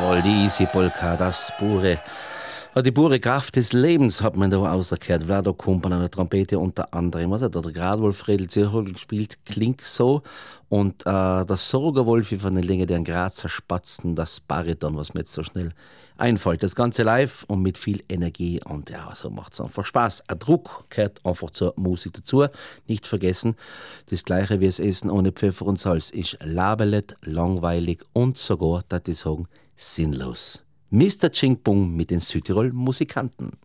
Die Easy Polka, die pure Kraft des Lebens hat man da ausgehört. Wer da kommt an der Trompete unter anderem. Was hat der Gradwolf Fredel Zierhogel gespielt? Klingt so. Und das Sorgerwolfi von den legendären Grazer Spatzen, das Bariton, was mir jetzt so schnell einfällt. Das Ganze live und mit viel Energie. Und ja, so macht es einfach Spaß. Ein Druck gehört einfach zur Musik dazu. Nicht vergessen, das Gleiche wie das Essen ohne Pfeffer und Salz ist labelet, langweilig und sogar, das ich sagen, sinnlos. Mr. Ching Pong mit den Südtirol Musikanten.